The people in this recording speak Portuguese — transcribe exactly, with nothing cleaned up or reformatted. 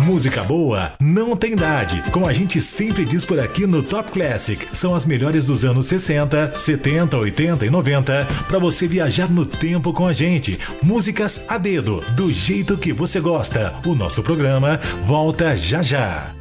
Música boa não tem idade. Como a gente sempre diz por aqui no Top Classic, são as melhores dos anos sessenta, setenta, oitenta e noventa para você viajar no tempo com a gente. Músicas a dedo, do jeito que você gosta. O nosso programa volta já já.